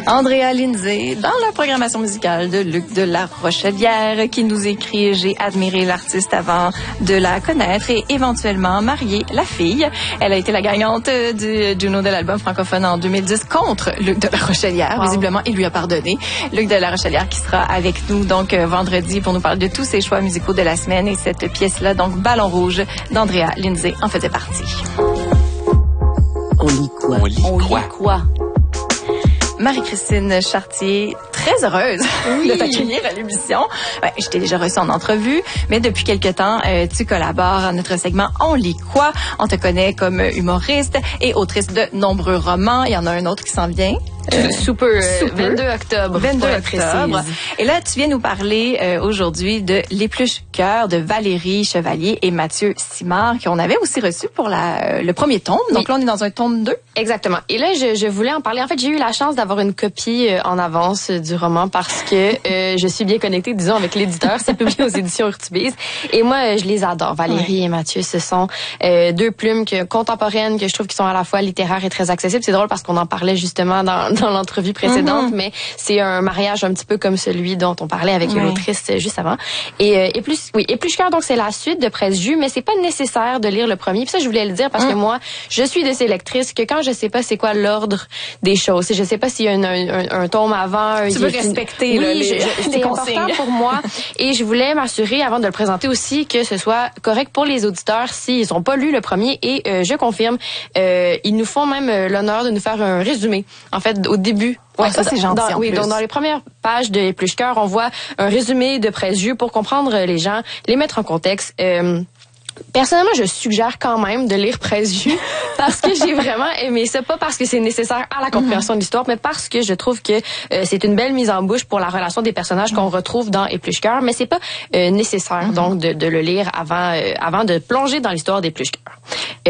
Andrea Lindsay, dans la programmation musicale de Luc de la Rochelière, qui nous écrit « J'ai admiré l'artiste avant de la connaître et éventuellement marié la fille ». Elle a été la gagnante du Juno de l'album francophone en 2010 contre Luc de la Rochelière. Wow. Visiblement, il lui a pardonné. Luc de la Rochelière qui sera avec nous donc vendredi pour nous parler de tous ses choix musicaux de la semaine. Et cette pièce-là, donc Ballon rouge d'Andrea Lindsay, en faisait partie. On lit quoi? On lit quoi? Marie-Christine Chartier, très heureuse de t'accueillir à l'émission. Ouais, je t'ai déjà reçue en entrevue, mais depuis quelque temps, tu collabores à notre segment On lit quoi? On te connaît comme humoriste et autrice de nombreux romans. Il y en a un autre qui s'en vient. Super. 22 octobre. 22 octobre. Et là, tu viens nous parler aujourd'hui de L'Épluche-Cœur de Valérie Chevalier et Mathieu Simard, qu'on avait aussi reçu pour le premier tome. Donc là, on est dans un tome 2. Exactement. Et là, je voulais en parler. En fait, j'ai eu la chance d'avoir une copie en avance du roman parce que je suis bien connectée, disons, avec l'éditeur. C'est publié aux éditions Urtubise. Et moi, je les adore. Valérie et Mathieu, ce sont deux plumes contemporaines que je trouve qui sont à la fois littéraires et très accessibles. C'est drôle parce qu'on en parlait justement dans l'entrevue précédente, mais c'est un mariage un petit peu comme celui dont on parlait avec l'autrice juste avant. Épluche-Cœur, donc c'est la suite de Presse-Jus, mais c'est pas nécessaire de lire le premier. Puis ça, je voulais le dire parce que moi, je suis de ces lectrices que quand je sais pas c'est quoi l'ordre des choses, si je sais pas s'il y a un tome avant, tu veux respecter c'est important pour moi. Et je voulais m'assurer avant de le présenter aussi que ce soit correct pour les auditeurs s'ils ont pas lu le premier. Et je confirme, ils nous font même l'honneur de nous faire un résumé. En fait, au début. Ouais, ça c'est gentil. Donc dans les premières pages de Épluche-Cœur, on voit un résumé de Presse-Jus pour comprendre les gens, les mettre en contexte. Personnellement, je suggère quand même de lire Presse-Jus parce que j'ai vraiment aimé ça, pas parce que c'est nécessaire à la compréhension de l'histoire, mais parce que je trouve que c'est une belle mise en bouche pour la relation des personnages qu'on retrouve dans Épluche-Cœur, mais c'est pas nécessaire donc de le lire avant de plonger dans l'histoire d'Épluche-Cœur.